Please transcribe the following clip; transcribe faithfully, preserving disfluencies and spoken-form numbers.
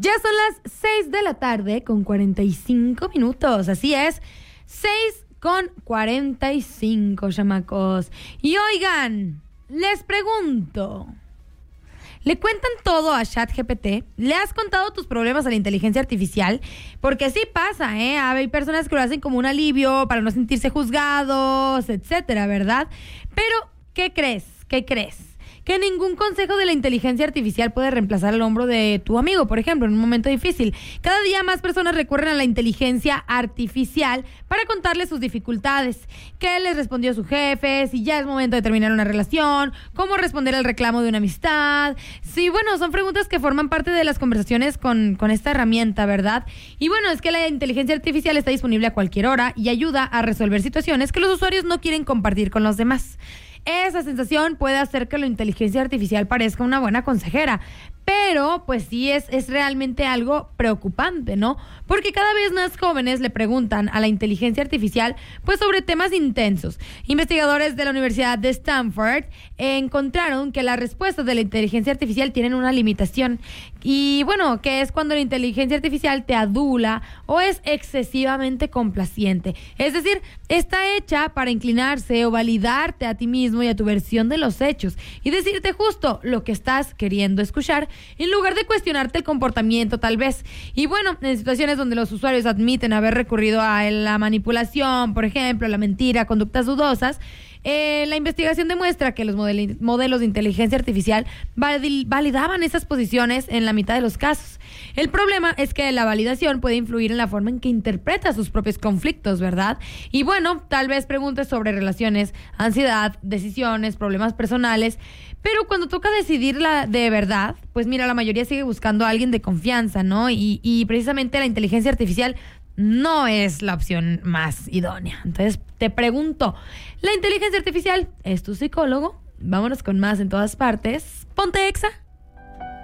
Ya son las seis de la tarde con cuarenta y cinco minutos. Así es, seis con cuarenta y cinco, chamacos. Y oigan, les pregunto, ¿le cuentan todo a ChatGPT? ¿Le has contado tus problemas a la inteligencia artificial? Porque sí pasa, ¿eh? Hay personas que lo hacen como un alivio para no sentirse juzgados, etcétera, ¿verdad? Pero, ¿qué crees? ¿Qué crees? Que ningún consejo de la inteligencia artificial puede reemplazar el hombro de tu amigo, por ejemplo, en un momento difícil. Cada día más personas recurren a la inteligencia artificial para contarles sus dificultades. ¿Qué les respondió su jefe? Si ya es momento de terminar una relación. ¿Cómo responder al reclamo de una amistad? Sí, bueno, son preguntas que forman parte de las conversaciones con, con esta herramienta, ¿verdad? Y bueno, es que la inteligencia artificial está disponible a cualquier hora y ayuda a resolver situaciones que los usuarios no quieren compartir con los demás. Esa sensación puede hacer que la inteligencia artificial parezca una buena consejera, pero pues sí es, es realmente algo preocupante, ¿no? Porque cada vez más jóvenes le preguntan a la inteligencia artificial pues sobre temas intensos. Investigadores de la Universidad de Stanford encontraron que las respuestas de la inteligencia artificial tienen una limitación. Y bueno, que es cuando la inteligencia artificial te adula o es excesivamente complaciente. Es decir, está hecha para inclinarse o validarte a ti mismo y a tu versión de los hechos y decirte justo lo que estás queriendo escuchar, en lugar de cuestionarte el comportamiento tal vez. Y bueno, en situaciones donde los usuarios admiten haber recurrido a la manipulación, por ejemplo, la mentira, conductas dudosas, eh, la investigación demuestra que los model- modelos de inteligencia artificial valid- validaban esas posiciones en la mitad de los casos. El problema es que la validación puede influir en la forma en que interpreta sus propios conflictos, ¿verdad? Y bueno, tal vez preguntes sobre relaciones, ansiedad, decisiones, problemas personales, pero cuando toca decidirla de verdad, pues mira, la mayoría sigue buscando a alguien de confianza, ¿no? Y, y precisamente la inteligencia artificial no es la opción más idónea. Entonces, te pregunto, ¿la inteligencia artificial es tu psicólogo? Vámonos con más en todas partes. Ponte Exa.